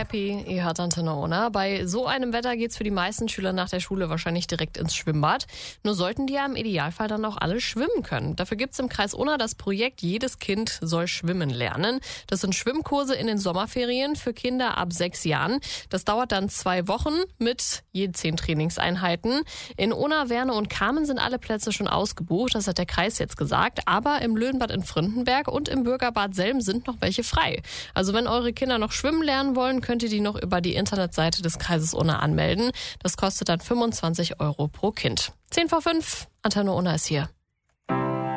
Happy, ihr hört Antenne Unna. Bei so einem Wetter geht's für die meisten Schüler nach der Schule wahrscheinlich direkt ins Schwimmbad. Nur sollten die ja im Idealfall dann auch alle schwimmen können. Dafür gibt's im Kreis Unna das Projekt Jedes Kind soll schwimmen lernen. Das sind Schwimmkurse in den Sommerferien für Kinder ab 6 Jahren. Das dauert dann 2 Wochen mit je 10 Trainingseinheiten. In Unna, Werne und Kamen sind alle Plätze schon ausgebucht. Das hat der Kreis jetzt gesagt. Aber im Löhnbad in Frindenberg und im Bürgerbad Selm sind noch welche frei. Also wenn eure Kinder noch schwimmen lernen wollen, könnt ihr die noch über die Internetseite des Kreises Unna anmelden. Das kostet dann 25 € pro Kind. 10 vor 5, Antenne Unna ist hier.